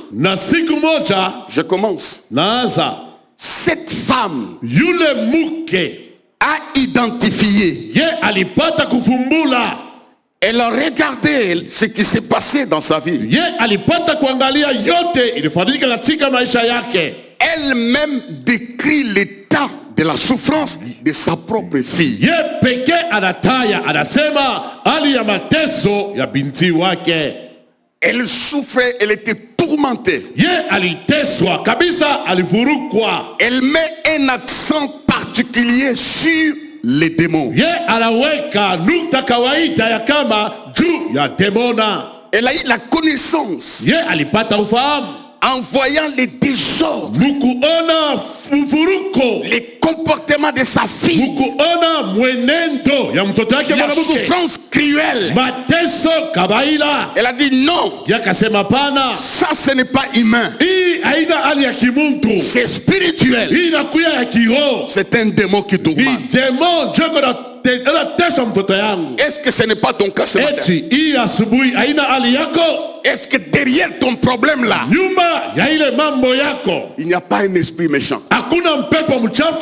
Na siku moja, je commence. naanza. Cette femme Yule mke a identifié. ye alipata kufumbula. Elle a regardé ce qui s'est passé dans sa vie. Ye alipata kuangalia yote ilifanyika katika maisha yake. Elle-même décrit l'état de la souffrance de sa propre fille. Ye peke anataya, anasema hali ya mateso ya binti wake. Elle souffrait, elle était tourmentée. Ye aliteswa kabisa, alivurukwa. Elle met un accent particulier sur les démons. Ye anaweka nukta kawaida ya kama juu ya demona. Elle a eu la connaissance Ye alipata ufahamu en voyant les désordres, mukuona mvuruko, les comportements de sa fille, mukuona mwenendo ya mtoto wake la mwanamke, souffrance cruelle. mateso kabaila. Elle a dit non, Yakasema pana, ça ce n'est pas humain, hii haina hali ya kimuntu, c'est spirituel. hii inakuya ya kiroho. C'est un démon qui Ni tourmente. demon joko na tesa mtoto yangu. Est-ce que ce n'est pas ton cas ce matin? Eti hii asubuhi haina hali yako? Est-ce que derrière ton problème là, Nyuma ya ile mambo yako il n'y a pas un esprit méchant? hakuna mpepo mchafu?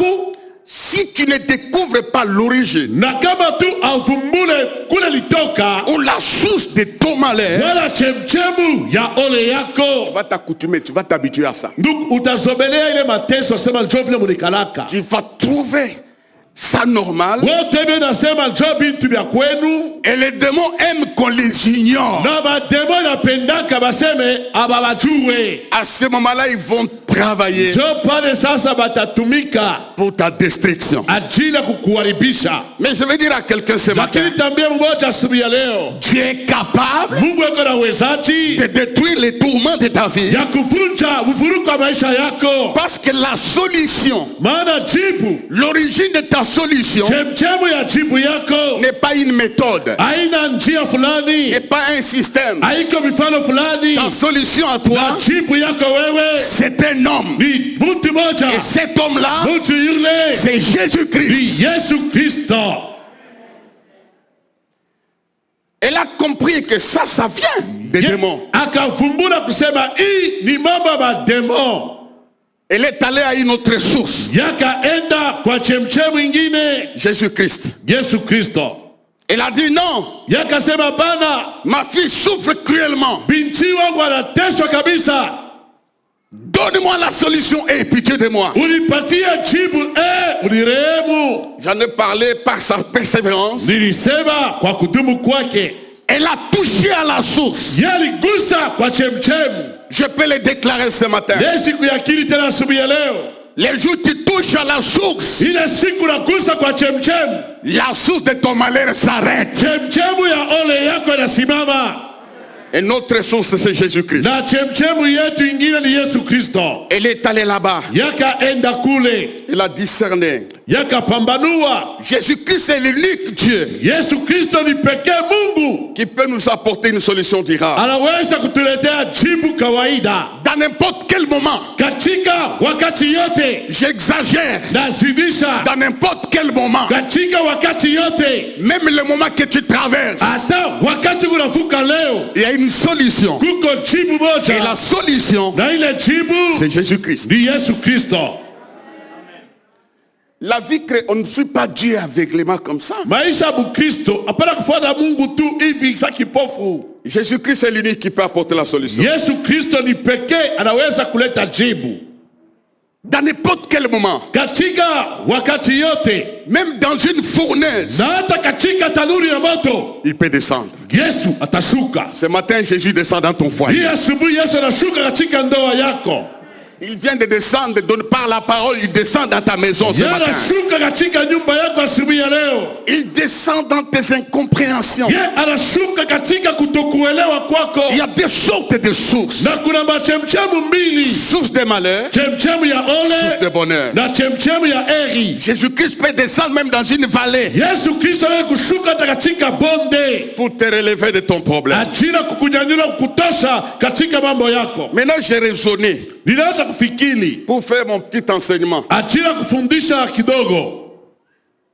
Si tu ne découvres pas l'origine Na kama tu avumbule kule litoka ou la source de ton malheur, wala chemchemu ya ole tu yako, vas t'accoutumer, tu vas t'habituer à ça. ndugu, utazobelea ile mateso, sema njoo vile munikalaka. Tu vas trouver ça normal. Wote bie nasema njoo bintu vya kwenu. Et les démons aiment qu'on les ignore. Na mademo napendaka baseme ababajue. À ce moment-là, ils vont travailler Njoo pale sasa batatumika pour ta destruction. ajili ya kukuharibisha. Mais je vais dire à quelqu'un ce matin, Lakini tambia mmoja asubuhi ya leo, tu es capable Mungu yuko na uwezaji de détruire les tourments de ta vie. ya kuvunja uvuruko wa maisha yako. Parce que la solution, Maana jibu, l'origine de ta solution chemchemu ya jibu yako n'est pas une méthode, haina njia fulani, n'est pas un système. haiko mifano fulani. Ta solution à toi, Na jibu yako wewe c'est un homme. ni mtu moja. Et cet homme-là, Mtu yule c'est Jésus-Christ. ni Yesu Kristo. Elle a compris que ça vient des démons. Akafumbula kusema hii ni mambo ya mademo. Elle est allée à une autre source, Yakaenda kwa chemchemu ingine, Jésus-Christ. Yesu Kristo. Elle a dit non, Yakasema bana, ma fille souffre cruellement. binti wangu anateswa kabisa. Donne-moi la solution et pitié de moi. Unipatie jibu, unirehemu. J'en ai parlé par sa persévérance. Nilisema kwa kudumu kwake. Elle a touché à la source. Yaligusa kwa chemchemu. Je peux le déclarer ce matin. Ile siku ya akili tena asubuhi ya leo. Les jours tu touches à la source, Ile siku nagusa kwa chemchemu, la source de ton malheur s'arrête. chemchemu ya ole yako inasimama. Et notre source, c'est Jésus-Christ. Na chemchemu yetu ingine ni Yesu Kristo. Elle est allée là-bas. Yakaenda kule, Elle a discerné. yakapambanua. Jésus-Christ est l'unique Dieu Yesu Kristo ni pekee Mungu qui peut nous apporter une solution durable. anaweza kutuletea jibu kawaida Dans n'importe quel moment, katika wakati yote. j'exagère, Nazidisha dans n'importe quel moment, katika wakati yote, même le moment que tu traverses, hata wakati unavuka leo, il y a une solution. kuko jibu Et la moja, solution, na ile jibu c'est Jésus-Christ. ni Yesu Kristo. La vie, on ne suit pas Dieu aveuglément comme ça. Maisha ya Mkristo hapana kufuata Mungu tu hivi sa kipofu. Jésus-Christ est l'unique qui peut apporter la solution. Yesu Kristo ni pekee anaweza kuleta jibu Dans n'importe quel moment, katika wakati yote, même dans une fournaise, na hata katika tanuri ya moto il peut descendre. Yesu atashuka. Ce matin, Jésus descend dans ton foyer. Hii asubuhi Yesu anashuka katika ndoa yako. Il vient de descendre, donne par la parole, il descend dans ta maison ce matin. Anashuka katika nyumba yako asubuhi ya leo. Il descend dans tes incompréhensions. Anashuka katika kutokuelewa kwako. Il y a des sortes de sources. Na kuna machemchemu mbili, Source de malheur, chemchemu ya source de ole bonheur. na chemchemu ya heri. Jésus-Christ peut descendre même dans une vallée Yesu Kristo anaweza kushuka hata katika bonde pour te relever de ton problème. ajili ya kukunyanyua kutosha katika mambo yako. Maintenant, j'ai raisonné Ninaanza kufikiri pour faire mon petit enseignement. ajili ya kufundisha kidogo.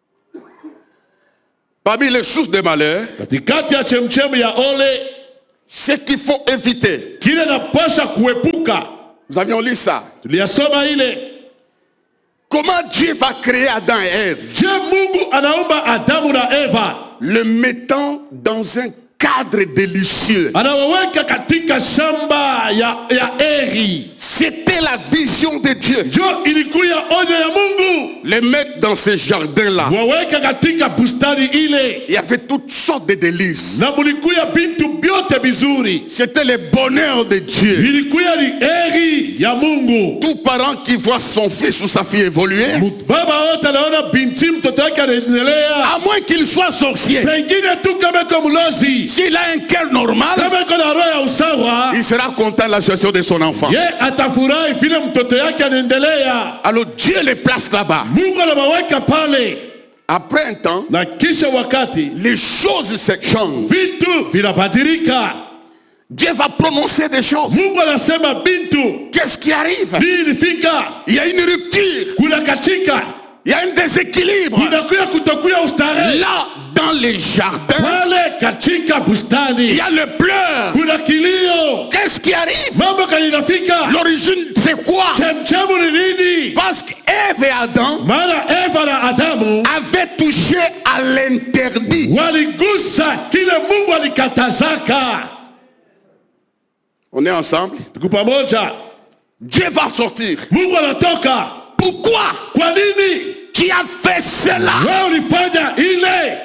Parmi les sources de malheur, Katikati ya chemchemu ya ole, Ce qu'il faut éviter. kile napasha kuepuka. Nous avions lu ça. Tuliyasoma ile. Comment Dieu va créer Adam et Ève? Je Mungu anaumba Adamu na Eva, Le mettant dans un cadre délicieux. anawaweka katika shamba ya eri. C'était la vision de Dieu. Jo ilikuya onyo ya Mungu, Les mettre dans ce jardin-là. waweka katika bustani ile, Il y avait toutes sortes de délices. na mulikuya bintu byote bizuri. C'était le bonheur de Dieu. Ilikuya ni eri ya Mungu. Tout parent qui voit son fils ou sa fille évoluer, Baba wote anaona binti mtoto wake anaendelea, à moins qu'il soit sorcier, pengine tu kama iko mlozi, s'il a un cœur normal, kama iko na roho ya usawa, il sera content de la situation de son enfant. ye atafurahi vile mtoto yake anaendelea. Alors Dieu les place là-bas. Mungu anawaweka pale, Après un temps, na kisha wakati les choses se changent. vitu vinabadilika. Dieu va prononcer des choses. Mungu anasema bintu Qu'est-ce qui arrive? hii ilifika, Il y a une rupture. kuna katika, Il y a un déséquilibre. kunakuya kutokuya ustarehe Là, dans les jardins, pale katika il bustani, y a le pleur. kuna kilio. Qu'est-ce qui arrive? Mambo kalinafika, L'origine, c'est quoi? chemchemu ni nini? Parce qu'Ève et Adam Maana Eva na Adamu avaient touché à l'interdit. waligusa kile Mungu alikatazaka. On est ensemble. Tuko pamoja. Dieu va sortir. Mungu anatoka. Pourquoi Kwa nini tu as fait cela? wewe ulifanya ile?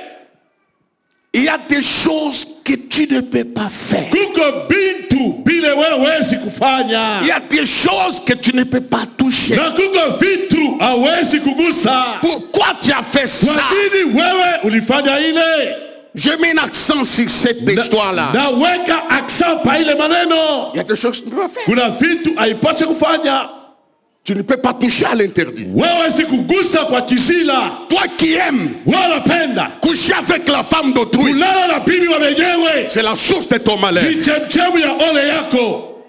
Il y a des choses que tu ne peux pas faire. Kuko bintu bile wewe wezi kufanya, Il y a des choses que tu ne peux pas toucher. na kuko vitu hawezi kugusa. Pourquoi tu as fait Kwa ça? nini wewe ulifanya ile? Je mets un accent sur cette histoire-là. Naweka accent pa ile maneno. Il y a des choses que tu ne peux pas faire. Kuna vitu haipaswi kufanya, Tu ne peux pas toucher à l'interdit. wewe si kugusa kwa kizila. Toi qui aimes Wewe unapenda coucher avec la femme d'autrui, kulala na bibi wa wenyewe, c'est la source de ton malheur. ni chemchemu ya ole yako.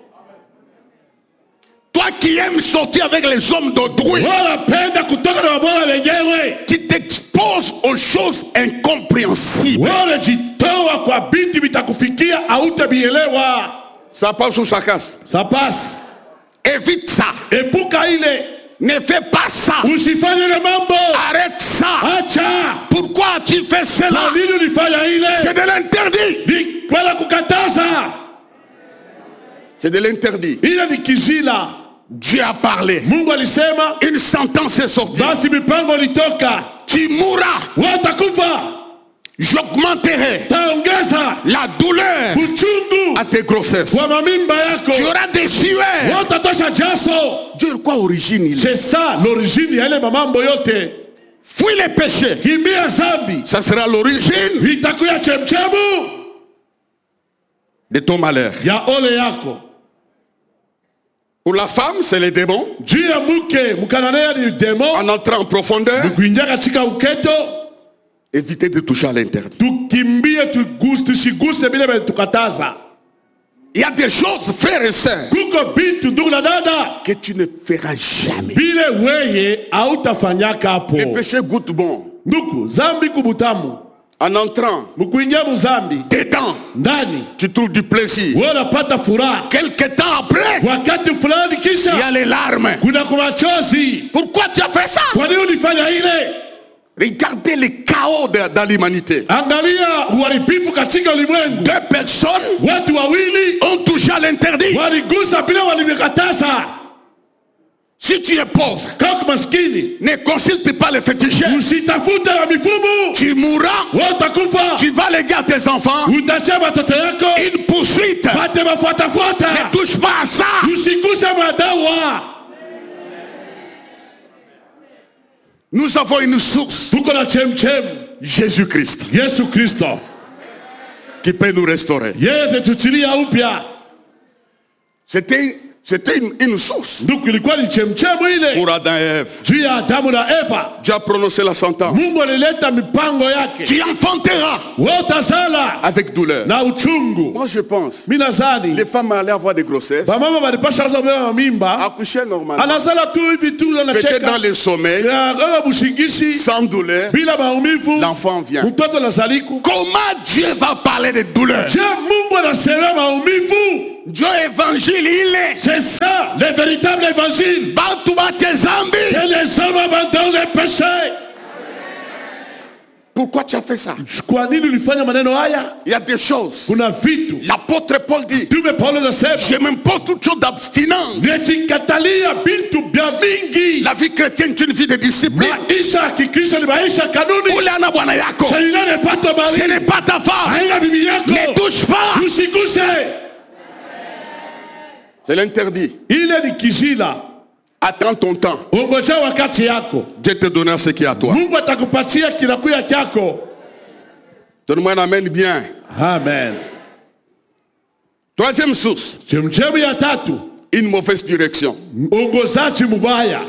Toi qui aimes sortir avec les hommes d'autrui, Wewe unapenda kutoka na wabora wenyewe, qui t'exposes aux choses incompréhensibles. wewe unajitoa kwa binti vitakufikia hautabielewa. Ça passe ou ça casse? Ça passe. Évite ça. Epuka ile, Ne fais pas ça. usifanye ile mambo. Arrête ça. Acha. Pourquoi tu fais cela? Kwa nini ulifanya C'est ile? de l'interdit. Ni kwenda kukataza. C'est de l'interdit. Ile ni kizila. Dieu a parlé. Mungu alisema, Une sentence est sortie. basi mipango ilitoka. Tu mourras. Watakufa. J'augmenterai Taongeza la douleur uchungu à tes grossesses. kwa mamimba yako. Tu auras des sueurs. Watatosha jaso. Dieu, quoi origine il est? C'est ça l'origine ya ile mamambo yote. Fuis les péchés. Kimbia zambi. Ça sera l'origine Itakuya chemchemu de ton malheur. ya ole yako. Pour la femme, c'est les démons. Juu ya mke mkananea ni demo. En entrant en profondeur, Kuingia katika uketo, éviter de toucher à l'interdit. tukimbie tusiguse bila tukataza. Il y a des choses, frères et sœurs, Kuko bintu ndugu na dada, que tu ne feras jamais. bile weye hautafanyaka hapo. Le péché goûte bon. Ndugu, zambi kubutamu. En entrant Mkuingia muzambi dedans, ndani, tu trouves du plaisir. wewe unapata furaha. Quelque temps après, Wakati fulani il y kisha a les larmes. kuna kumachozi. Pourquoi tu as fait ça? Kwa nini ulifanya ile? Regardez le chaos dans l'humanité. Angalia uharibifu katika ulimwengu. Deux personnes Watu wawili ont touché à l'interdit. waligusa bila walimekataza. Si tu es pauvre, Kama maskini, ne consulte pas les féticheurs. usitafute wa mifumu. Tu mourras, Watakufa. tu vas léguer à tes enfants Utachia watoto yako une poursuite. pate mafuatafuata. Ne touche pas à ça. Usiguse madawa. Nous avons une source, Tuko na chemchem, Jésus-Christ, Yesu Kristo. qui peut nous restaurer. Yeye atatuchilia upya. Ce C'était une source Ndugu, ilikuwa ni chemchemu ile pour Adam et Ève. juu ya Adamu na Eva. Dieu a prononcé la sentence. Mungu alileta mipango yake. Tu enfanteras Wewe utazala avec douleur. na uchungu. Moi je pense, Mimi nadhani les femmes allaient avoir des grossesses, bamama walipasha kubeba mimba, accoucher normalement, anazala tu hivi tu peut-être anacheka. dans le sommeil, Ya bushingishi sans douleur, bila maumivu, l'enfant vient. mtoto anazaliku. Comment Dieu va parler de douleur? Je, Mungu anasema maumivu. Dieu évangile, il est. C'est ça, le véritable évangile. Batouba Tchezambi. Que les hommes abandonnent les péchés. Pourquoi tu as fait ça? Kwa nini ulifanya maneno haya? Il y a des choses. Kuna vitu. L'apôtre Paul dit, Tume Paulo anasema, je m'impose toute chose d'abstinence. nimejikatalia vitu vya mingi. La vie chrétienne est une vie de discipline. Maisha ya Kikristo ni maisha ya kanuni. Ule ana bwana yako. Shalina ne pato Ce bali. n'est pas ta femme. Haina bibi yako. Ne touche pas. Usiguse. C'est l'interdit. Ile ni kizila. Attends ton temps. Ungoja wakati yako. Dieu te donnera ce qui est à toi. Mungu atakupatia kinakuya kyako. Donne-moi un amen bien. Amen. Troisième source, Chemchemu ya tatu, une mauvaise direction. ongozaji mubaya.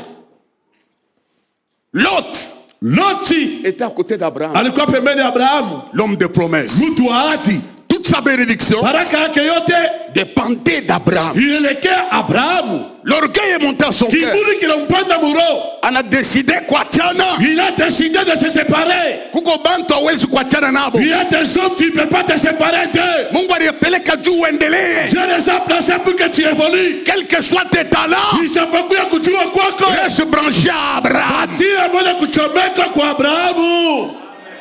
Lot Loti était à côté d'Abraham, alikuwa pembeni ya Abrahamu, l'homme de promesse. mtu wa ahadi. Toute sa bénédiction Baraka yake yote dépendait d'Abraham. ilielekea Abrahamu. L'orgueil est monté à son cœur. Kiburi kinampanda muro. On a décidé kuachana. Il a décidé de se séparer. Kuko bantu hawezi kuachana nabo. Il y a des hommes qui ne peuvent pas te séparer d'eux. Mungu aliyepeleka juu uendelee. Dieu les a placés pour que tu évolues. Quel que soit tes talents, Ijapokuwa kujua kwako, reste branché à Abraham. tia moja kuchomeka kwa Abrahamu.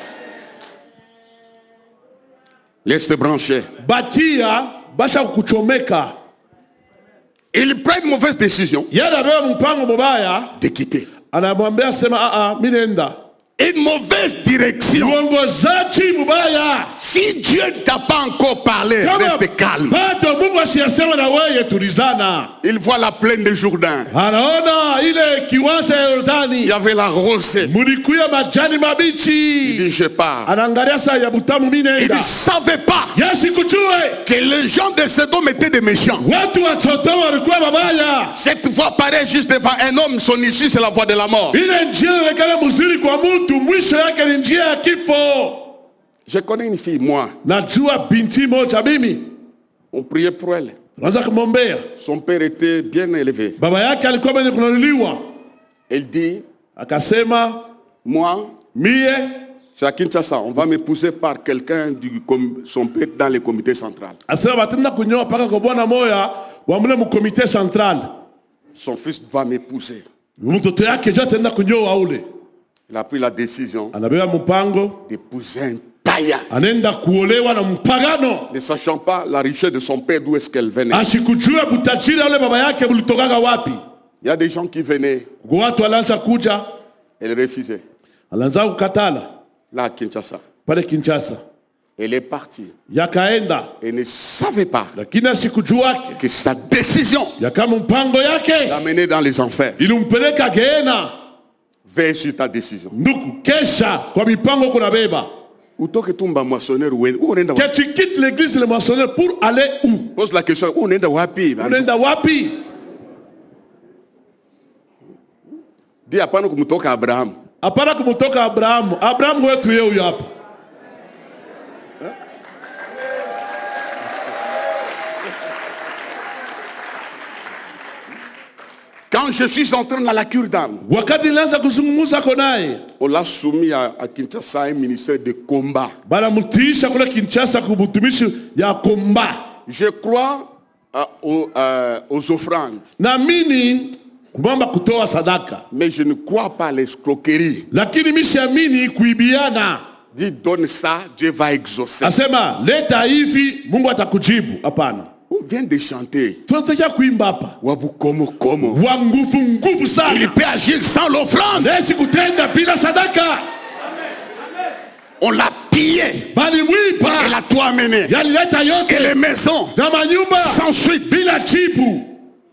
Laisse-te brancher. Batia basha kuchomeka. Il prend une mauvaise décision Yeye anabeba mpango mbaya, de quitter. anamwambia sema mimi nenda. Une mauvaise direction. Uongozaji mbaya. Si Dieu ne t'a pas encore parlé, reste calme. Bado Mungu asiyasema na wewe, tulizana. Il voit la plaine de Jourdain. Anaona ile kiwanja ya Il y Yordani. avait la rosée. Mulikuya majani Il mabichi. dit, je pars. Anaangalia saa ya butamu, mimi Il nenda. ne savait pas Yesu kujue. que les gens de Sodome étaient des méchants. Watu wa Sodoma walikuwa mabaya. Cette voie paraît juste devant un homme, son issue c'est la voie de la mort. Ile njia inaonekana mzuri kwa mtu, mwisho yake ni njia ya kifo. Je connais une fille, moi, Najua binti moja mimi. on priait pour elle. Tunaanza kumwombea. Son père était bien élevé. Baba yake alikuwa mwenye kununuliwa. Elle dit, Akasema, moi, mie c'est à Kinshasa, on va m'épouser par quelqu'un son père dans le comité central. asema batenda kunyoa paka kwa bwana moya wa mle mu comité central. Son fils va m'épouser. Mtoto yake je atenda kunyoa ule. Il a pris la décision Anabeba mpango, d'épouser un païen. anaenda kuolewa na mpagano. Ne sachant pas la richesse de son père, d'où est-ce qu'elle venait. Asikujua butajiri ule baba yake bulitokaga wapi. Il y a des gens qui venaient, Watu walianza kuja, elle refusait. alianza kukatala Là à Kinshasa. pale Kinshasa. Elle est partie. Yakaenda, Elle ne savait pas lakini asikujuake que sa décision ya kama mpango yake l'a mené dans les enfers. ilimpeleka Geena. Veille sur ta décision. Ndugu, kesha kwa mipango kuna beba. Utoke tumba moissonneur où on est Que tu quittes l'église le moissonneur pour aller où? pose la question, où on est wapi? Unaenda wapi? Dis hapana kumtoka Abraham. Hapana kumtoka Abrahamu. Abrahamu wetu yeye huyo hapa. Quand je suis entré dans la cure d'âme, Wakati nilianza kuzungumza naye, on l'a soumis à Kinshasa un ministère de combat. bana mtiisha kule Kinshasa kubutumishi ya komba. Je crois aux offrandes, Na mimi kumamba kutoa sadaka. mais je ne crois pas à l'escroquerie. Lakini mimi siamini kuibiana. Dis donne ça, Dieu va exaucer. Asema leta hivi Mungu atakujibu. Hapana. On vient de chanter. Tunataka kuimba hapa. Wabu como. Wa nguvu Il sana. peut agir sans l'offrande. Nesi kutenda bila sadaka. On l'a pillé. Bali Elle mwipa. a tout amené. Yalileta Et les yote. maisons, Na manyumba sans suite. bila jibu.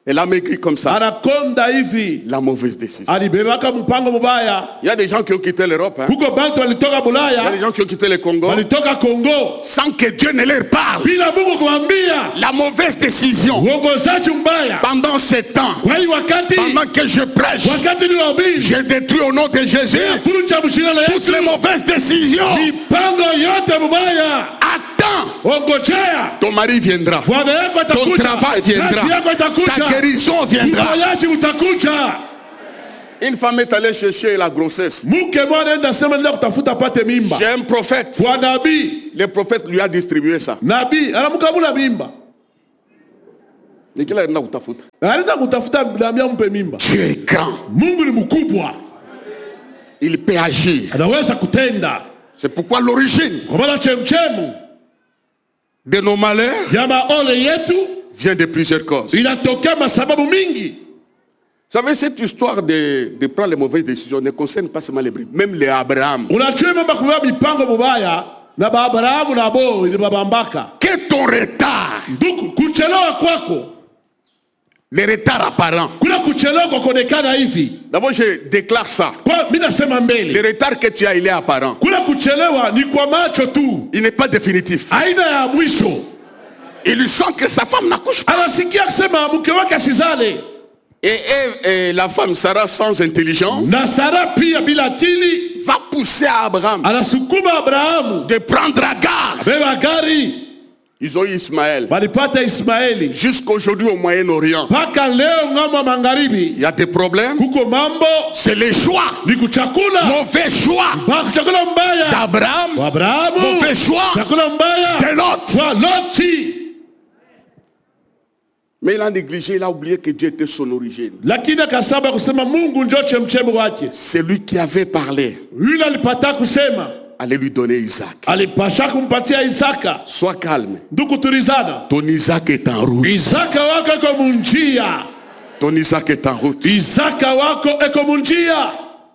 Elle a maigri comme ça. anakonda hivi, La mauvaise décision. alibebaka mpango mubaya. Il y a des gens qui ont quitté l'Europe. Hein. Huko bantu walitoka Il y a Bulaya, des gens qui ont quitté le Congo. walitoka Kongo Sans que Dieu ne leur parle. bila Mungu kumwambia. La mauvaise décision. Uongozaji mbaya. Pendant ce temps. Kwa hiyo wakati Pendant que je prêche. wakati ni wahubiri, Je détruis au nom de Jésus. funja mshina la Toutes Yesu, les mauvaises décisions. mipango yote mubaya. Attends. Ongojea, Ton mari viendra. bwana yako Ton atakuja, travail viendra. kazi yako Ta itakuja, guérison viendra. uponyaji utakuja. Une femme est allée chercher la grossesse. Mke mwana enda sema nenda kutafuta apate mimba. J'ai un prophète. Kwa nabii, Le prophète lui a distribué ça. nabii anamkabula mimba, Nikila enda kutafuta. anaenda kutafuta nabii ampe mimba. Dieu est grand. Mungu ni mkubwa, Il peut agir. anaweza kutenda. C'est pourquoi l'origine Kwa maana chemchemu de nos malheurs ya maole yetu vient de plusieurs causes. inatokea masababu mingi. Vous savez, cette histoire de prendre les mauvaises décisions ne concerne pas seulement les brebis, même les Abraham. Unachua mambo kubeba mipango mubaya na Abrahamu na Bo ili babambaka. Que ton retard, Ndugu, kuchelewa kwako, les retards apparents. kuna kuchelewa kwa kuonekana hivi. D'abord, je déclare ça. Kwa mimi nasema Le mbele, retard que tu as, il est apparent. kuna kuchelewa ni kwa macho tu, Il n'est pas définitif. aina ya mwisho. Il sent que sa femme n'accouche pas. Anasikia kusema mke wake asizale, Et la femme Sarah, sans intelligence, na Sara pia bila akili va pousser à Abraham anasukuma Abrahamu de prendre Agar. beba gari. Ils ont eu Ismaël. Walipata Ismaeli Jusqu'aujourd'hui au Moyen-Orient, mpaka leo ng'ambo ya magharibi il y a des problèmes. kuko mambo C'est les choix. ni kuchakula, Mauvais choix mpaka kuchakula mbaya d'Abraham, kwa Abrahamu, mauvais choix chakula mbaya de Lot. kwa Loti. Mais il a négligé, il a oublié que Dieu était son origine. Lakini akasaba kusema Mungu ndio chemchemu wake. C'est lui qui avait parlé. Yule alipata kusema, Allez lui donner Isaac. alipasha kumpatia Isaka. Sois calme. Ndugu tulizana, Ton Isaac est en route. Isaka wako eko munjia, Ton Isaac est en route. Isaka wako eko munjia.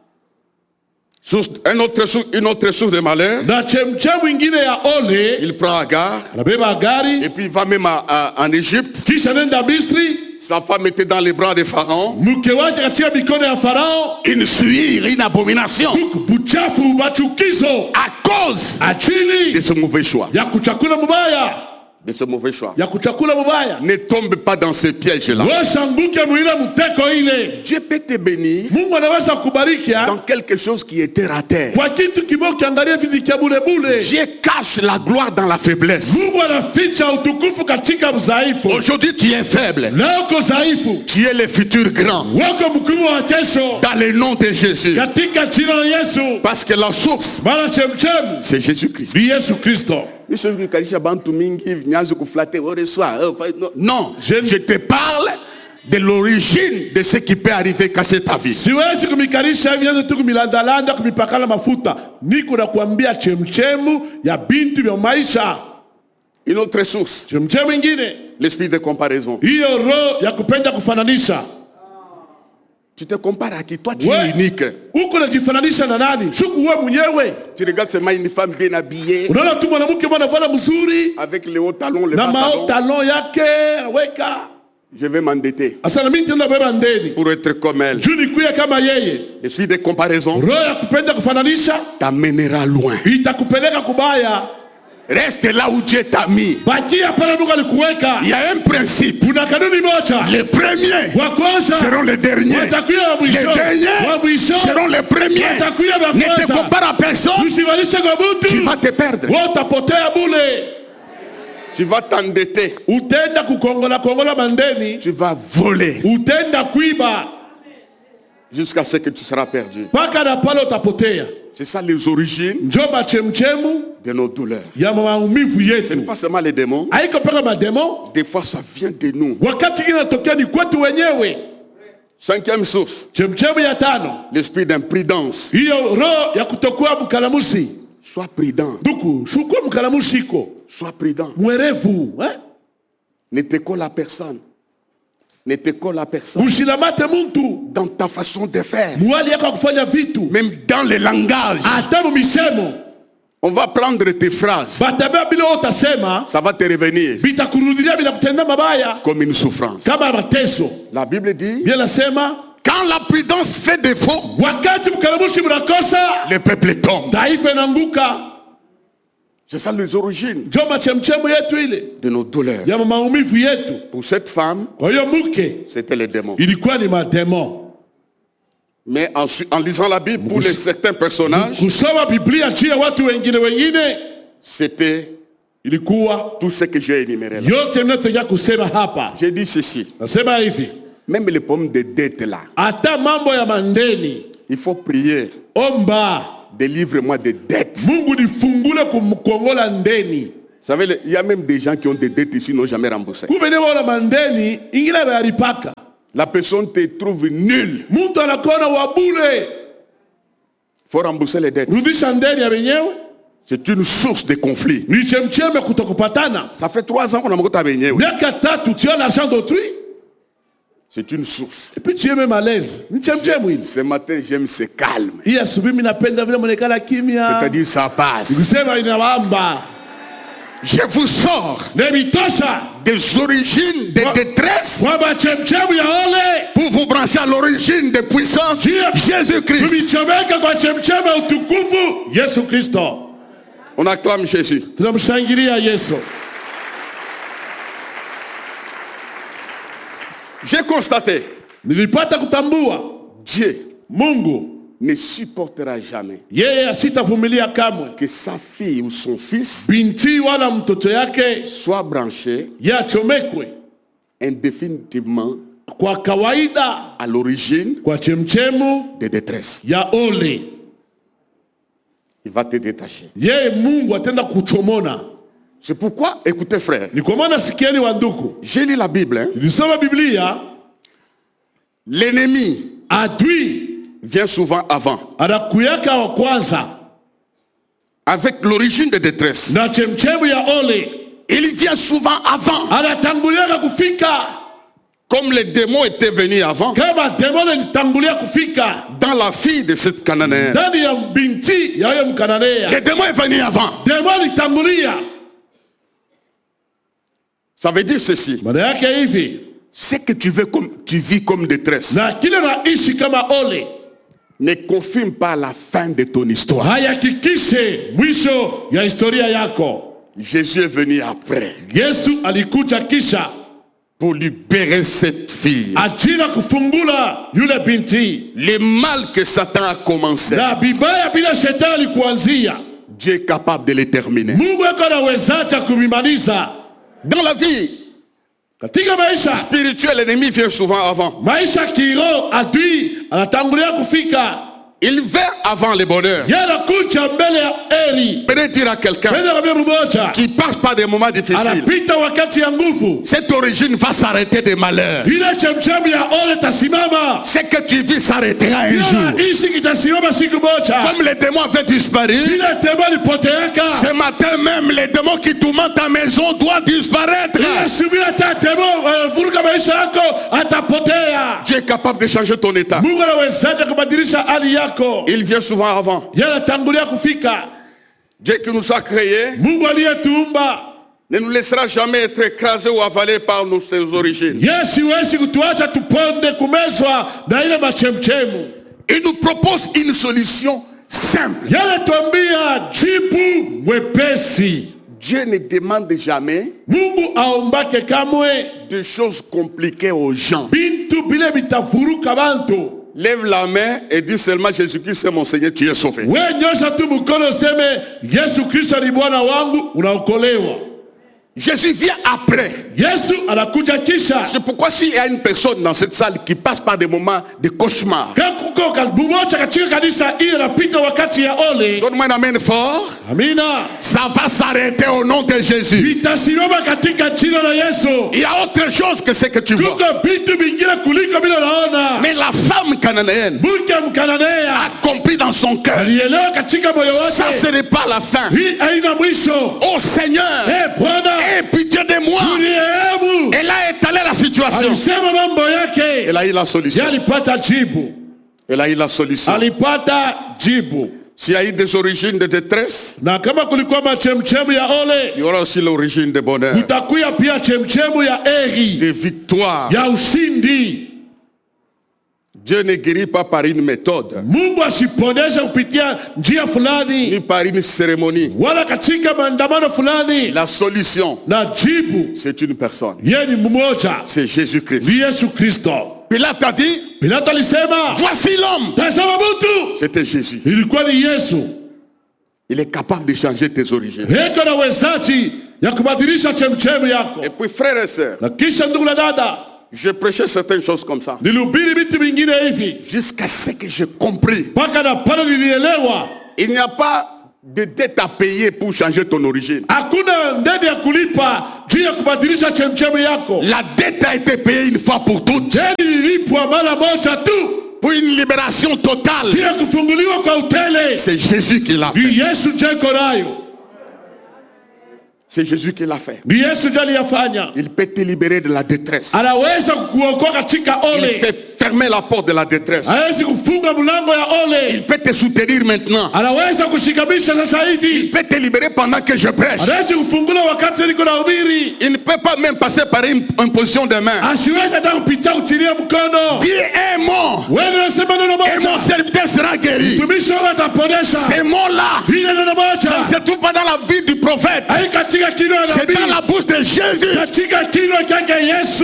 Une autre source de malheur. Na chemchemu ingine ya ole, Il prend Agar. anabeba gari Et puis il va même en Égypte. kisha nenda Misri. Sa femme était dans les bras de Pharaon. Mke wake katika mikono ya Farao. Une suire, une abomination. Buchafu, machukizo, À cause de achili ce mauvais choix. ya kuchakula mubaya, De ce mauvais choix. ya kuchakula mubaya. Ne tombe pas dans ce piège-là. Washanguke mwile mteko ile. Dieu peut te bénir Mungu anaweza kubariki dans quelque chose qui est terre à terre. kwa kitu kimoja ukiangalia vitu vya bure bure. Dieu cache la gloire dans la faiblesse. Mungu anaficha utukufu katika udhaifu. Aujourd'hui, tu es faible. Leo uko dhaifu, Tu es le futur grand. wako mkubwa wa kesho Dans le nom de Jésus. katika jina la Yesu. Parce que la source, Maana chemchemu c'est Jésus-Christ. ni Yesu Kristo. Non, je te parle de l'origine de ce qui peut arriver casser ta vie. Siwezi kumikarisha hivi nyanzo tu kumilandalanda kumipakala mafuta. Niko na kuambia chemchemu ya bintu vya maisha. Une autre source, Chemchemu ingine, l'esprit de comparaison. hiyo roho ya kupenda kufananisha. Tu te compares à qui? Toi, tu es unique. Uko unajifananisha na nani? Shuku wewe mwenyewe. Tu regardes seulement une femme bien habillée, Unaona tu mwanamke mwanafana mzuri avec les hauts talons, les na bas talons. maotalon yake anaweka. Je vais m'endetter Asa na mimi nitaenda beba ndeni. pour être comme elle. Juu nikuye kama yeye. L'esprit de comparaison Roho ya kupenda kufananisha t'amènera loin. itakupeleka kubaya. Reste là où Dieu t'a mis. Bakia pale Mungu alikuweka. Il y a un principe. Kuna kanuni moja. Les premiers Wa kwanza seront les derniers. watakuya wa Les mwisho. derniers Wa mwisho seront les premiers. watakuya wa Ne te kwanza. compare à personne. Usivalishe kwa Tu mtu. vas te perdre. Wewe utapotea bure. Tu vas t'endetter. Utenda kukongola mandeni. Tu vas voler Utenda kuiba. jusqu'à ce que tu seras perdu. Paka na pale utapotea. C'est ça les origines Njoba chemchemu de nos douleurs. ya maumivu Ce yetu. n'est pas seulement les démons. Haiko paka mademo. Des fois, ça vient de nous. Wakati inatokea ni kwetu wenyewe. Cinquième source, Chemchemu ya tano, l'esprit d'imprudence. hiyo roho ya kutokuwa mkalamusi. Sois prudent. Ndugu, shukuwa mkalamusi iko. Sois prudent. Mwerevu, Ne te colle à personne. Ne te colle à personne. Usilamate muntu. Dans ta façon de faire. Mwali yako kufanya vitu. Même dans le langage. Hata misemo. On va prendre tes phrases. batabeba bile utasema Ça va te revenir bitakurudilia binakutendea mabaya comme une souffrance. kama mateso. La Bible dit, Biblia nasema quand la prudence fait défaut, wakati mkaramushi mnakosa le peuple tombe. taifa inaanguka. C'est ça les origines Ndio machemchemu yetu ile de nos douleurs. ya maumivu yetu. Pour cette femme, Kwa hiyo mke c'était les démons. ilikuwa ni mademo. Mais en lisant la Bible, pour certains personnages, Kusoma Biblia juu ya watu wengine c'était ilikuwa tout ce que j'ai énuméré là. yote mnayotoka kusema hapa. J'ai dit ceci, Nasema hivi, même les pommes de dette là, hata mambo ya mandeni, il faut prier, omba délivre-moi des dettes. Mungu nifungule kumkongola ndeni. Vous savez, il y a même des gens qui ont des dettes ici, n'ont jamais remboursé. Kumbe ni wala mandeni ingila bayalipaka. La personne te trouve nul. Mtu anakuona wa bure. Il faut rembourser les dettes. Rudisha ndeni ya wenyewe. C'est une source de conflit. Ni chemcheme kutokupatana. Ça fait 3 ans qu'on a mokota benyewe. Miaka 3 tu as l'argent d'autrui. C'est une source. Et puis tu es même à l'aise. Ni chemcheme hili. Ce matin, j'aime ce calme. Hii asubuhi mimi napenda vile monekala kimya. C'est-à-dire ça passe. Kusema inawamba. Je vous sors Nebitosha. des origines de détresse Kwamba chemchemu ya ole. pour vous brancher à l'origine de puissance Jésus-Christ. Tumichomeka kwa chemchemu ya utukufu Yesu Kristo. On acclame Jésus. Tunamshangilia Yesu. J'ai constaté, Nilipata kutambua Dieu Mungu ne supportera jamais yeye asitavumilia kamwe que sa fille ou son fils binti wala mtoto yake soit branché yachomekwe indéfinitivement kwa kawaida à l'origine kwa chemchemu de détresse. ya ole. Il va te détacher. Yeye Mungu atenda kuchomona. C'est pourquoi, écoutez frère, Ni kwa maana sikieni wa ndugu, j'ai lu la Bible. Hein. nilisoma Biblia, L'ennemi adui vient souvent avant, anakuyaka wa kwanza avec l'origine de détresse. na chemchemu ya ole, Il vient souvent avant, anatangulia kufika comme les démons étaient venus avant, kama demoni ilitangulia kufika dans la fille de cette Cananéenne. ndani ya binti ya huyo Mkananea. Les démons est venu avant. Demoni ilitangulia. Ça veut dire ceci. Maana yake hivi, Ce que tu vis comme détresse na kile naishi kama ole ne confirme pas la fin de ton histoire. hayakikishe mwisho ya historia yako. Jésus est venu après Yesu alikuja kisha pour libérer cette fille. ajili ya kufungula yule binti, Le mal que Satan a commencé, na bibaya bila shetani alikuanzia, Dieu est capable de le terminer. Mungu yuko anawezaje kumimaliza. Dans la vie Katika maisha spirituelle, l'ennemi vient souvent avant. maisha kiroho, adui anatangulia kufika. Il vient avant le bonheur. Yeye anakuja mbele ya heri. Peut dire à quelqu'un Pende kwa mmoja qui passe par des moments difficiles, anapita wakati ya nguvu, cette origine va s'arrêter des malheurs. ile chemchemi ya ole tasimama. Ce que tu vis s'arrêtera un Ile jour. naishi kitasimama siku moja. Comme les démons avaient disparu, Ile tembo lipoteaka. ce matin même, les démons qui tourmentent ta maison doivent disparaître. Ile subiri hata tembo vuruga maisha yako atapotea. Dieu est capable de changer ton état. Mungu anawezaje kubadilisha hali yako? Il vient souvent avant. Yeye anatangulia kufika. Dieu qui nous a créés Mungu aliyetuumba ne nous laissera jamais être écrasés ou avalés par ses origines. Yesu hawezi kutuacha tuponde kumezwa na ile machemchemu. Il nous propose une solution simple. Yeye anatuambia jibu mwepesi. Dieu ne demande jamais Mungu aombake kamwe de choses compliquées aux gens. bintu bile bitavuruka bantu. Lève la main et dis seulement Jésus-Christ c'est mon Seigneur, tu es sauvé. We nyosha tu mkono seme Yesu Kristo ni Bwana wangu, unaokolewa. Jésus vient après. Yesu anakuja kisha. C'est pourquoi s'il y a une personne dans cette salle qui passe par des moments de cauchemar, Kuko mmoja katika kanisa hili anapita wakati ya ole. donne-moi un amen fort. Amina. Ça va s'arrêter au nom de Jésus. Vitasimama katika jina la Yesu. Il y a autre chose que ce que tu vois. Kuko vitu vingine kuliko bila naona. Mais la femme cananéenne Mke Mkananea a compris dans son cœur, alielewa katika moyo ça ce wake. n'est pas la fin. Hii haina mwisho. Oh Seigneur, Bwana, aie pitié de moi. unirehemu. Elle a étalé la situation. Alisema mambo yake. Elle a eu la solution. Alipata jibu. Elle a eu la solution. Alipata jibu. S'il y a eu des origines de détresse, Na kama kulikuwa machemchemu ya il y ole, aura aussi l'origine de bonheur, kutakuya pia chemchemu ya eri, de victoire. ya ushindi. Dieu ne guérit pas par une méthode, Mungu asiponesha kupitia njia ni fulani par une cérémonie. wala katika maandamano fulani. La solution, Na jibu c'est une personne. yeye ni mmoja, C'est Jésus-Christ. ni Yesu Kristo. Pilate a dit, Pilato alisema, voici l'homme. tazama mtu. C'était Jésus. Ilikuwa ni Yesu. Il est capable de changer tes origines. Heko na wezaji ya kubadilisha chemchemu yako. Et puis frères et sœurs, Na kisha ndugu na dada, je prêchais certaines choses comme ça, nilihubiri vitu vingine hivi jusqu'à ce que j'ai compris. mpaka na pale nilielewa Il n'y a pas de dette à payer pour changer ton origine. hakuna ndeni ya kulipa juu ya kubadilisha chemchemu yako. La dette a été payée une fois pour toutes. Deni lilipwa mara moja tu Pour une libération juu totale. ya kufunguliwa kwa utele. C'est Jésus qui l'a Ni fait. Yesu ndio iko nayo, C'est Jésus qui l'a fait. ni Yesu ndio aliyafanya. Il peut te libérer de la détresse. Anaweza kukuokoa katika Il ole, fait fermer la porte de la détresse. hawezi kufunga mlango ya ole, Il peut te soutenir maintenant. anaweza kushikamisha sasa Il hivi, peut te libérer pendant que je prêche. anaweza kufungula wakati niko nahubiri. Il ne peut pas même passer par une imposition de main. Asiwezi hata kupitia kutilia mkono. Dis un mot Wewe unasema neno et mon moja, serviteur sera guéri. mtumishi wako ataponesha. Ces mots-là, Ile neno ça ne moja se trouve pas dans la vie du prophète. hai katika kinywa ya C'est dans nabii, la bouche de Jésus. katika kinywa chake Yesu.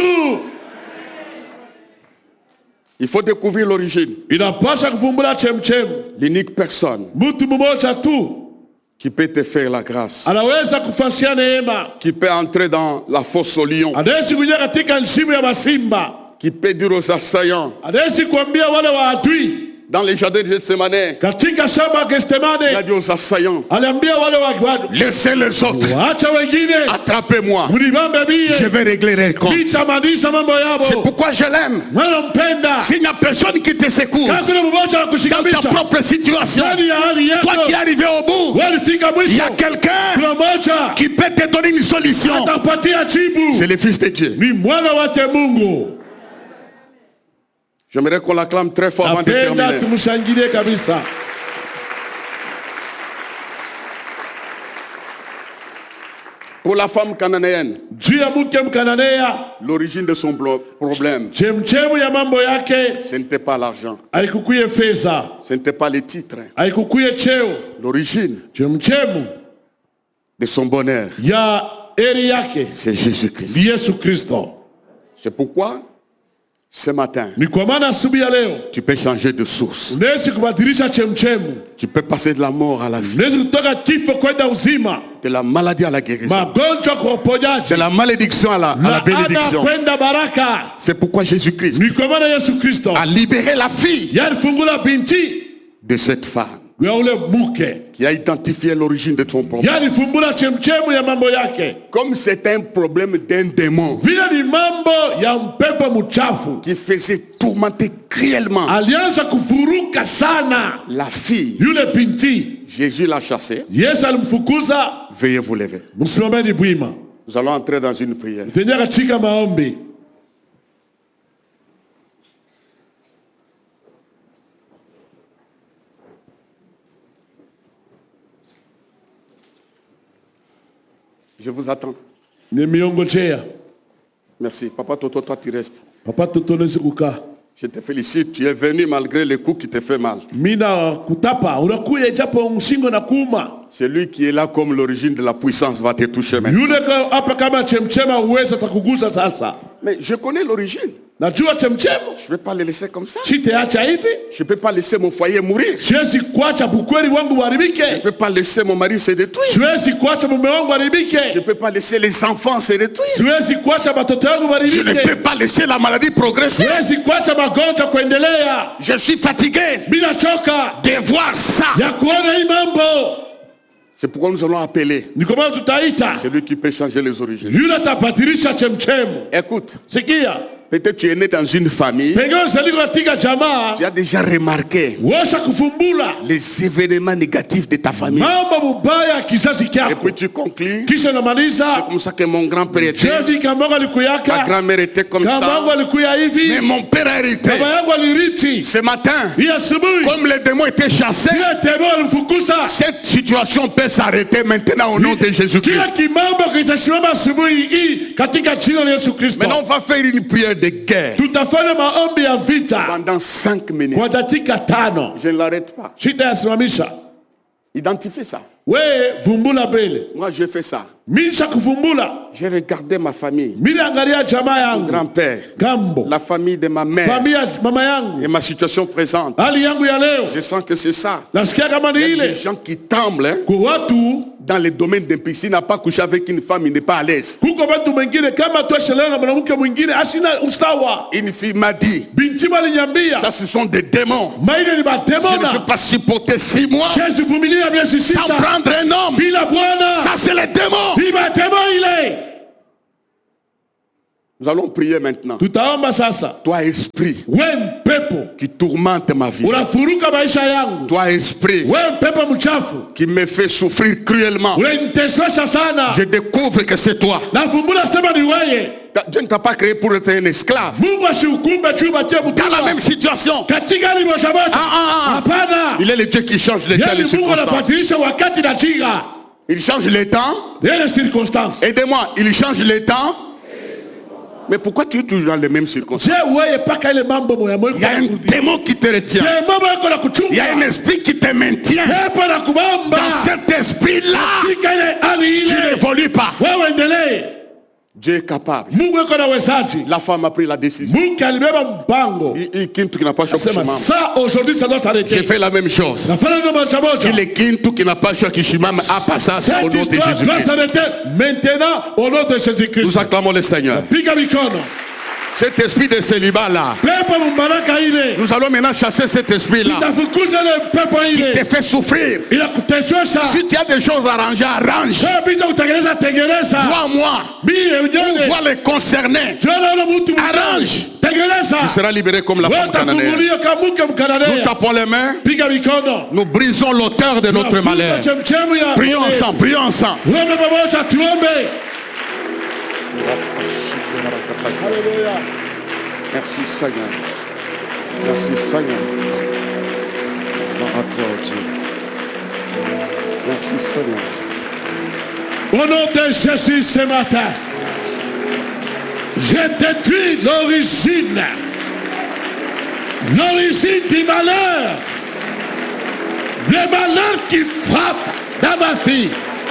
Il faut découvrir l'origine. Inapaswa kuvumbula chemchemu. L'unique personne Mtu mmoja tu qui peut te faire la grâce, anaweza kufanyia neema, qui peut entrer dans la fosse au lion, anaweza kuingia katika nshimo ya masimba, qui peut dire aux assaillants, anaweza kuambia wale waadui dans les jardins de Gethsemane, katika shamba ya il a Getsemane, dit aux assaillants, aliambia wale laissez les autres, waacha wengine, attrapez-moi, mnibambe je mie, vais régler les comptes. nitamaliza mambo C'est yao. pourquoi je l'aime. Wanampenda. S'il n'y a personne qui te secoue Kama kuna mmoja wa dans ta kushikamisha propre situation, ndani ya hali toi qui es yako, arrivé au bout, walifika il y mwisho, a quelqu'un kuna mmoja qui peut te donner une solution. atakupatia jibu. C'est le Fils de Dieu. Ni mwana wake Mungu. J'aimerais qu'on l'acclame très fort avant de Napenda terminer. tumshangilie kabisa. Pour la femme cananéenne, Juu ya mke Mkananea, l'origine de son problème, chemchemu ya mambo yake ce n'était pas l'argent, haikukuye fedha, ce n'était pas les titres. haikukuye cheo. L'origine Chemchemu de son bonheur, ya eri yake c'est Jésus-Christ. ni Yesu Kristo. C'est pourquoi, ce matin, Ni kwa maana asubuhi ya leo tu peux changer de source. unaweza kubadilisha chemchemu, Tu peux passer de la mort à la vie, unaweza kutoka kifo kwenda uzima, de la maladie à la guérison, magonjwa kwa de uponyaji, la malédiction à la laana bénédiction. kwenda baraka. C'est pourquoi Jésus-Christ Ni kwa maana Yesu Kristo a libéré la fille yalifungula binti de cette femme ya ule mke, qui a identifié l'origine de son problème. yalifumbula chemchemu ya mambo yake. Comme c'est un problème d'un démon Vile ni mambo ya mpepo mchafu, qui faisait tourmenter cruellement alianza kufuruka sana la fille, yule binti. Jésus l'a chassée. Yesu alimfukuza. Veuillez vous lever. Msimameni bwima, Nous allons entrer dans une prière. tendea katika maombi. Je vous attends. Nimeongojea. Merci. Papa Toto, toi tu restes. Papa tutonezi kukaa. Je te félicite. Tu es venu malgré les coups qui te fait mal. Mina kutapa unakuya japo mshingo na kuuma. C'est lui qui est là comme l'origine de la puissance va te toucher maintenant. Yule hapa kama chemchema uwezo atakugusa sasa. Mais je connais l'origine. Najua chemchemo. Je ne peux pas le laisser comme ça. Sitaacha hivi. Je ne peux pas laisser mon foyer mourir. Siwezi kuacha bukweli wangu Je ne uharibike. peux pas laisser mon mari se détruire. Siwezi kuacha mume wangu Je ne uharibike. peux pas laisser les enfants se détruire. Siwezi kuacha watoto wangu Je ne peux uharibike. pas laisser la maladie progresser. Siwezi kuacha magonjwa kuendelea. Je suis fatigué Bila choka de voir ça. ya kuona hii mambo. C'est pourquoi nous allons appeler Ni kwa maana tutaita celui qui peut changer les origines. yule atabadilisha chemchemu. Écoute, Sikia, Peut-être tu es né dans une famille. pengine uzaliwa katika jamaa, Tu as déjà remarqué washa kufumbula les événements négatifs de ta famille. mambo mubaya ya kizazi Et kyako, puis tu conclus. kisha C'est namaliza comme ça que mon grand-père était. jevi kamangu Ma alikuyaka, grand-mère était comme kamangu ça. alikuya hivi, Mais mon père a hérité. baba yangu aliriti. Ce matin, Hii asubuhi comme les démons étaient chassés, kila tebo alimfukuza, cette situation peut s'arrêter maintenant au nom de kila Jésus-Christ. kimambo kitasimama asubuhi hii katika jina la Yesu Kristo. Maintenant, on va faire une prière de guerre Tutafanya maombi ya vita pendant 5 minutes. kwa dakika 5. Je ne l'arrête pas. Shida yasimamisha. Identifie ça. Wewe vumbula mbele. Moi, je fais ça. Misha kuvumbula. J'ai regardé ma famille, Mimi angalia jamaa yangu. grand-père, Gambo. la famille de ma mère Familia mama yangu. et ma situation présente. Hali yangu ya leo. Je sens que c'est ça. Nasikia kama ni Il y a des ile. gens qui tremblent hein, Kwa watu dans le domaine d'impudence. S'il n'a pas couché avec une femme, il n'est pas à l'aise. kuko watu wengine kama tuashelewa na mwanamke mwingine asina usawa. Une fille m'a dit, Binti aliniambia, ça ce sont des démons. maile ni Je ne peux batemona. pas supporter 6 mois Yesu vumilia miezi sans 6 prendre un homme. bila Bwana. Ça c'est les démons. Ni batemo ile. Nous allons prier maintenant. Tutaomba sasa. Toi esprit Wewe mpepo qui tourmente ma vie. unafuruka maisha yangu. Toi esprit Wewe mpepo mchafu qui me fait souffrir cruellement. unanitesesha sana. Je découvre que c'est toi. Nafumbula sema ni wewe. Dieu ne t'a pas créé pour être un esclave. Mungu asihukumu chumba cha Dans la mtumwa. même situation. Katika hali moja moja. Hapana. Il est le Dieu qui change les temps et Yaani les Mungu circonstances. anabadilisha wakati na jinga. Il change les temps. Et les circonstances. Aidez-moi, il change les temps. Mais pourquoi tu es toujours dans les mêmes circonstances? Je wewe paka ile mambo moya moya. Il y a un démon qui te retient. Je mambo yako na kuchunga. Il y a un esprit qui te maintient. Pepo na kubamba. Dans cet esprit-là, Katika ile hali tu ile. n'évolues pas. Wewe endelee. Dieu est capable. Mungu yuko na uwezaji. La femme a pris la décision. Mungu alibeba mpango. Kintu qui n'a pas choisi Sema ça aujourd'hui ça doit J'ai s'arrêter. fait la même chose. Nafanya ndio moja moja. Il est Kintu qui n'a pas choisi Kishimam a passé au Cette nom de histoire doit Jésus-Christ. s'arrêter maintenant au nom de Jésus-Christ. Nous acclamons le Seigneur. Piga mikono. Cet esprit de célibat-là, Pepo mbaraka ile. nous allons maintenant chasser cet esprit-là Itafukuza ile pepo qui te ile. fait souffrir. Inakutesesha. Si tu as des choses à arranger, arrange. Wewe bila kutengeneza tengeneza. Vois-moi. Mimi Ou unyonge. vois les concernés. Jana na mtu Arrange. tengeneza. Tu seras libéré comme la Wewe femme cananéenne. utafunguliwa kama mke Nous mkananea. tapons les mains. Piga mikono. Nous brisons l'auteur de notre malheur. Chemchemu ya. Prions ensemble, prions ensemble. Wewe pamoja tuombe. Haleluya. Merci Seigneur. Merci Seigneur. À toi, Dieu. Merci Seigneur. Au nom de Jésus ce matin, je détruis l'origine du malheur, le malheur qui frappe dans ma vie.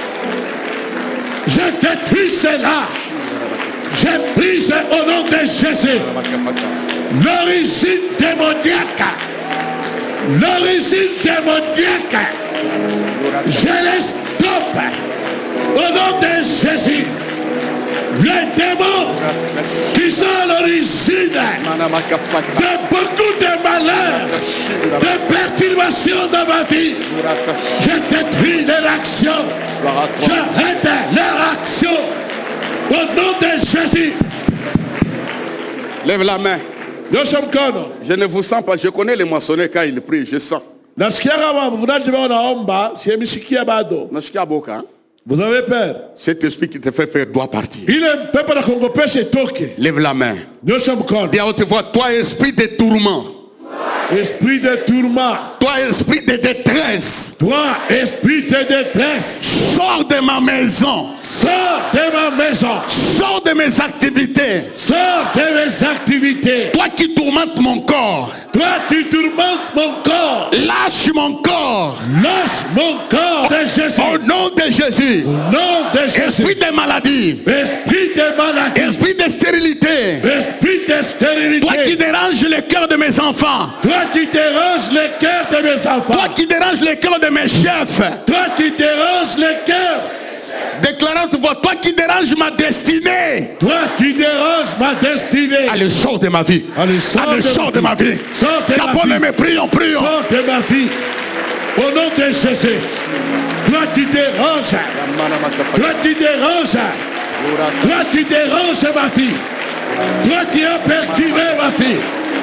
Je détruis cela. Je brise au nom de Jésus l'origine démoniaque. L'origine démoniaque. Je les stoppe au nom de Jésus. Les démons qui sont à l'origine de beaucoup de malheurs, de perturbations dans ma vie, je détruis leur action. J'arrête leur action au nom de Jésus. Lève la main. Nyosha mkono. Je ne vous sens pas. Je connais les moissonneurs quand ils prient. Je sens. Nasikia kama wavunaji wao naomba, siemisikia bado. Nasikia boka, hein? Vous avez peur? Cet esprit qui te fait faire doit partir. Ile pepo na kuongopesha itoke. Lève la main. Nyosha mkono. Dis à haute voix, toi esprit de tourment. Esprit de tourment. Toi esprit de détresse. Toi, esprit de détresse. Sors de ma maison. Sors de ma maison. Sors de mes activités. Sors de mes activités. Toi qui tourmentes mon corps. Toi, tu tourmentes mon corps. Lâche mon corps. Lâche mon corps de Jésus. Au nom de Jésus. Au nom de Jésus. Esprit de maladie. Esprit de maladie. Esprit de stérilité. Esprit de stérilité. Toi qui déranges le cœur de mes enfants. Toi qui déranges le cœur de mes enfants. Toi qui déranges le cœur de mes chefs. Toi qui déranges le cœur. Déclarant tu vois, toi qui déranges ma destinée. Toi qui déranges ma destinée. Allez, sors de ma vie. Allez, sors de ma vie. Sors de ma vie. Mais prions, prions. Sors de ma vie. Au nom de Jésus. Toi qui déranges. Toi qui déranges. Toi qui déranges ma vie. Toi qui as perturbé ma fille.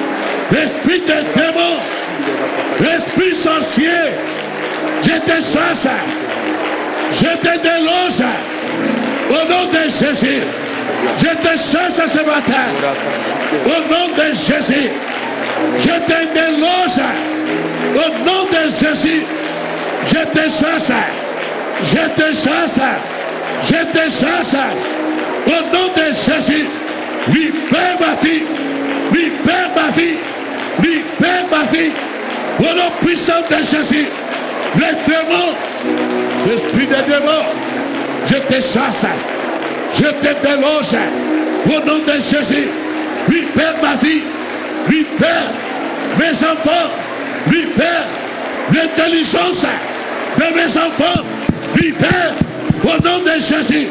Esprit de démon. Esprit sorcier. Je te chasse. Je te déloge. Au nom de Jésus. Je te chasse ce matin. Au nom de Jésus. Je te déloge. Au nom de Jésus. Je te chasse. Je te chasse. Je te chasse. Au nom de Jésus. Libère ma fille. Libère ma fille. Libère ma fille. Au nom puissant de Jésus. Les démons. L'esprit des démons. Je te chasse. Je te déloge. Au nom de Jésus. Libère ma vie. Libère mes enfants. Libère l'intelligence de mes enfants. Libère au nom de Jésus.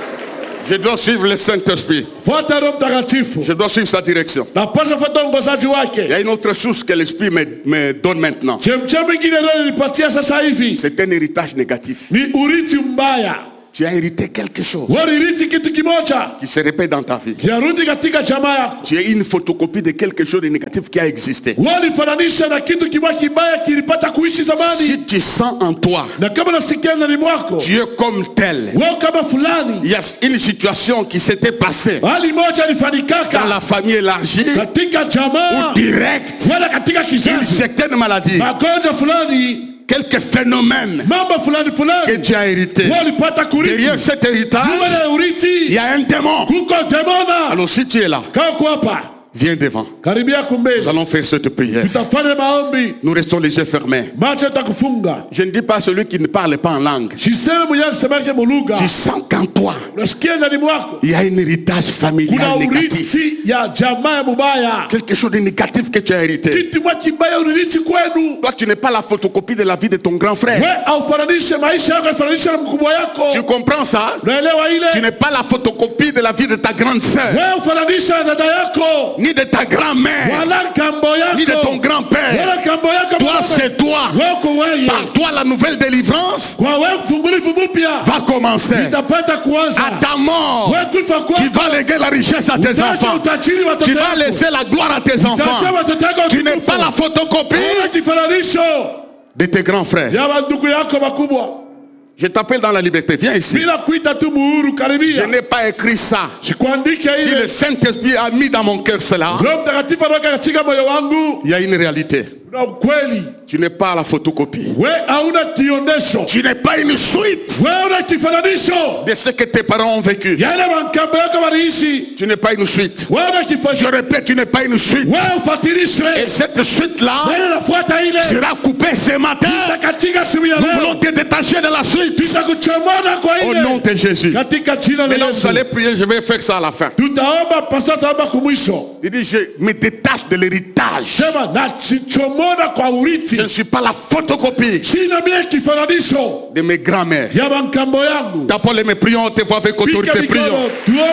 Je dois suivre le Saint-Esprit. Fuata Roho Mtakatifu. Je dois suivre sa direction. Napaswa fuata uongozaji Il wake. y a une autre source que l'Esprit me donne maintenant. Chemchemi ingine leo nilipatia sasa hivi. C'est un héritage négatif. Ni urithi mbaya. Tu as hérité quelque chose Walirithi kitu kimoja. qui se répète dans ta vie. Yarudi katika jamaa yako. Tu es une photocopie de quelque chose de négatif qui a existé. Walifananisha na kitu kimoja kibaya kilipata kuishi zamani. Si tu sens en toi, Na kama nasikia ndani mwako. tu es comme tel. Wewe kama fulani. Il y a une situation qui s'était passée Hali moja dans ilifanikaka. la famille élargie Katika ou jamaa. direct. Wala katika Une kizazi. certaine maladie, Magonjwa fulani. quelques phénomènes Mambo fulani que fulani. tu as hérité. Walipata kurithi. Derrière cet héritage, Wale urithi. il y a un démon. Kuko demona. Alors si tu es là, Kaa uko hapa. viens devant. Karibia Nous kumbele. allons faire cette prière. Tutafanya maombi. Nous restons les yeux fermés. Macho takufunga. Je ne dis pas celui qui ne parle pas en langue. Shiseme mwenye alisemake mulugha. Tu sens qu'en toi, Unasikia ndani mwako. il y a un héritage Kuna familial négatif. urithi ya jamaa ya mubaya. Quelque chose de négatif que tu as hérité. Kitu mwa kibaya urithi kwenu. Toi, tu n'es pas la photocopie de la vie de ton grand frère. We aufananishe maisha yako ifananishe na mkubwa yako. Tu comprends ça? Unaelewa Tu ile? n'es pas la photocopie de la vie de ta grande sœur, We ufananishe na dada yako. ni de ta grand-mère, Wala kambo ni de ton yako. grand-père. Wala kambo yako. Toi, c'est toi. Wewe uko wewe. Par toi, la nouvelle délivrance Kwa wewe kufungulifu mpya. va commencer. Itapata kuanza. À ta mort, Wewe kufa kwako. tu vas léguer la richesse à tes Utaacha enfants. utajiri watoto Tu vas wako. laisser la gloire à tes enfants. Utaacha watoto wako Tu n'es utukufu. pas la photocopie Wewe kifananisho de tes grands frères. ya ndugu yako makubwa. Je t'appelle dans la liberté. Viens ici. Bila kuita tu muhuru, Je karibia. n'ai pas écrit ça. Sikuandike Si le ile. Saint-Esprit a mis dans mon cœur cela, Roho Mtakatifu anaweka katika moyo wangu. il y a une réalité. Kuna ukweli. Tu n'es pas la photocopie. We hauna kionyesho. Tu n'es pas une suite We una kifananisho. de ce que tes parents ont vécu. Yale makambo yako waliishi. Tu n'es pas une suite. We una Je kifananisho. répète, tu n'es pas une suite. We ufatirishwe. Et cette suite-là Wewe unafuata ile. sera coupée ce matin. Katika siku ya Nous leo. voulons te détacher de la suite. Tutakuchomona kwa Au ile. nom de Jésus. Katika jina la Maintenant, vous Yesu. allez prier, je vais faire ça à la fin. Tutaomba pastor taomba kumwisho. Il dit, je me détache de l'héritage. Sema nachichomona kwa urithi. Je ne suis pas la photocopie Sina mie kifananisho de mes grands-mères. ya makambo yangu. D'abord, mes prions, on te voit avec Pika autorité, mikono, prions.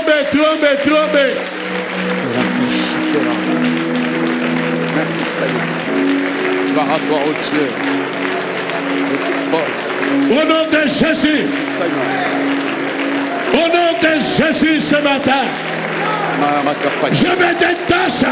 tuombe. Merci Seigneur. Gloire à toi, oh Dieu. De toute force, Au nom de Jésus. Seigneur. Au nom de Jésus ce matin. Je me détache.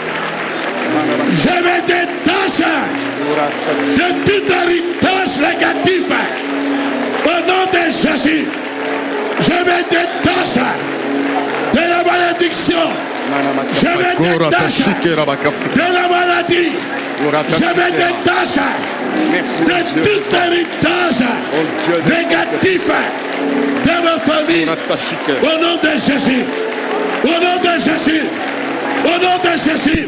Je me détache de tout héritage négatif. Au nom de Jésus. Je me détache de la malédiction. Je me détache de la maladie. Je me détache de tout héritage négatif de ma famille. Au nom de Jésus. Au nom de Jésus. Au nom de Jésus.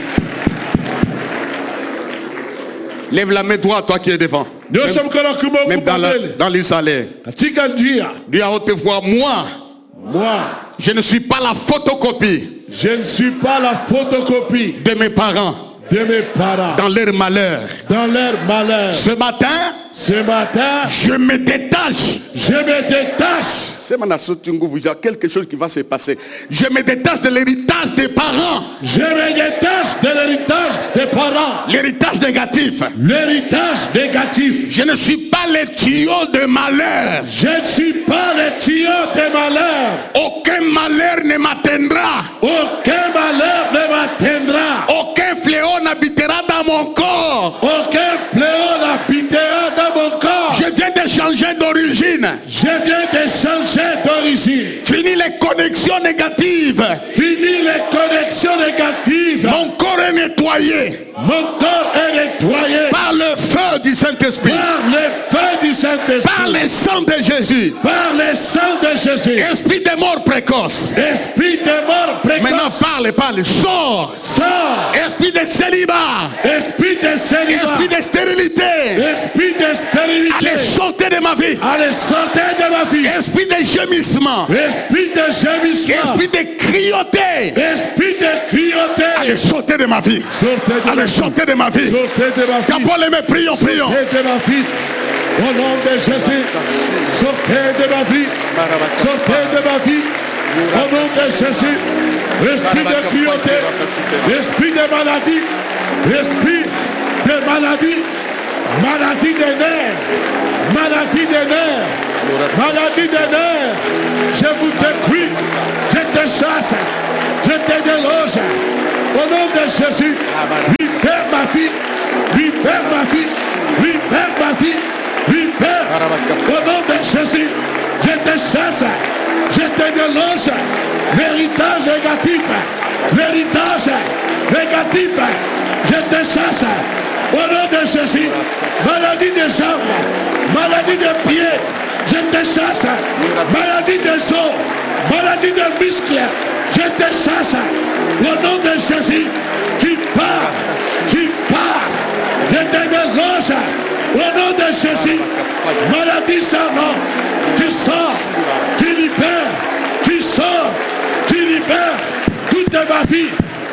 Lève la main droite, toi qui es devant. Nyosha mkono kumo Même dans, mbele. dans les allées. Katika njia. Dis à haute voix, moi, Moi, je ne suis pas la photocopie je ne suis pas la photocopie de mes parents de mes parents dans leur malheur. dans leur malheur. Ce matin, Ce matin, je me détache. je me détache. C'est il y a quelque chose qui va se passer. Je me détache de l'héritage des parents. Je me détache de l'héritage des parents. L'héritage négatif. L'héritage négatif. Je ne suis pas le tuyau de malheur. Je ne suis pas le tuyau de malheur. Aucun malheur ne m'atteindra. Aucun malheur ne m'atteindra. Aucun fléau n'habitera dans mon corps. Aucun fléau n'habitera dans mon corps. Je viens de changer d'origine. Je viens de changer d'origine. Fini les connexions négatives. Fini les connexions négatives. Mon corps est nettoyé. Mon corps est nettoyé. Par le feu du Saint-Esprit. Par le feu du Saint-Esprit. Par le sang de Jésus. Par le sang de Jésus. Esprit de mort précoce. Esprit de mort précoce. Maintenant parle. Sors. Sors. Esprit de célibat. Esprit de célibat. Esprit de stérilité. Esprit de stérilité. Allez, sortez de ma vie. Allez, sortez de ma vie. Esprit de gémissement. Esprit de gémissement. Esprit de crioté. Esprit de crioté. Allez, sortez de ma vie. Allez, sortez de ma vie. Sortez de ma vie. Tapons les mains, prions. Sortez de ma vie. Au nom de Jésus. Sortez de ma vie. Sortez de ma vie. Au nom de Jésus. Esprit de cruauté. Esprit de maladie. Esprit de maladie. Maladie des nerfs. Maladie des nerfs. Maladie des nerfs. Je vous détruis. Je te chasse. Je te déloge. Au nom de Jésus. Libère ma fille. Libère ma fille. Libère ma fille. Libère. Au nom de Jésus. Je te chasse. Je te déloge. L'héritage négatif. L'héritage négatif. Je te chasse. Au nom de Jésus. Maladie des jambes. Maladie des pieds. Je te chasse. Maladie des os. Maladie des muscles. Je te chasse. Au nom de Jésus. Tu pars. Tu pars. Je te déloge. Au nom de Jésus. Maladie sans nom. Tu sors. Tu libères. Tu sors. Tu libères toute ma vie.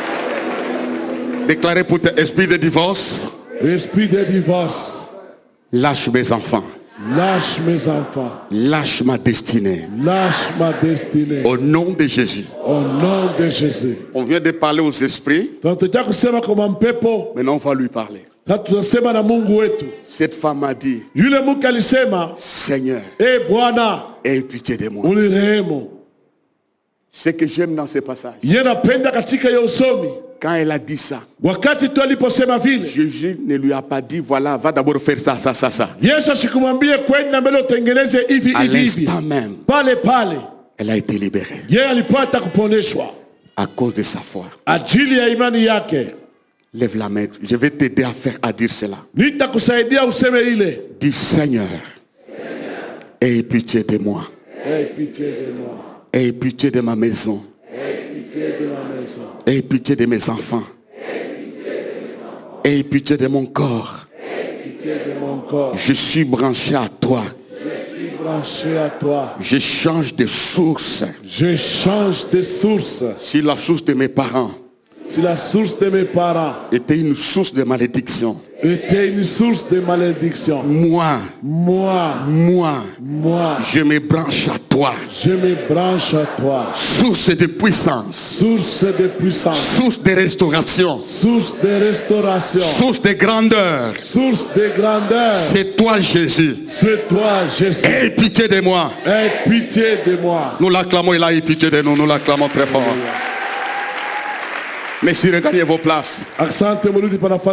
Déclarez pour tes esprits de divorce. Esprit de divorce. Lâche mes enfants. Lâche mes enfants. Lâche ma destinée. Lâche ma destinée. Au nom de Jésus. Au nom de Jésus. On vient de parler aux esprits. Tunataka kusema kwa mpepo. Maintenant on va lui parler. Tunasema na Mungu wetu. Cette femme a dit, Yule mke alisema, Seigneur, Bwana, aie pitié de moi. unirehemu. Ce que j'aime dans ce passage, Yeye napenda katika hiyo usomi. quand elle a dit ça, Wakati tu aliposema vile, Jésus ne lui a pas dit, voilà, va d'abord faire ça. Yesu asikumwambie kwenda mbele utengeneze hivi À hivi hivi. l'instant même, Pale pale, elle a été libérée yeye alipata kuponeshwa à cause de sa foi. ajili ya imani yake. Lève la main, je vais t'aider à dire cela. Nitakusaidia useme ile. Dis, Seigneur, aie pitié de moi. Aie pitié de moi. Aie pitié de ma maison. Aie pitié de ma maison. Aie pitié de mes enfants. Aie pitié de mon corps. Aie pitié de mon corps. Je suis branché à toi. Je suis branché à toi. Je change de source. Je change de source. Si la source de mes parents Si la source de mes parents était une source de malédiction, était une source de malédiction, moi, je me branche à toi. Je me branche à toi. Source de puissance. Source de puissance. Source de restauration. Source de restauration. Source de grandeur. Source de grandeur. C'est toi, Jésus. C'est toi, Jésus. Aie pitié de moi. Aie pitié de moi. Nous l'acclamons, il a eu pitié de nous. Nous l'acclamons très fort. Messieurs, regagnez vos places. Asante, mrudi pa nafasi.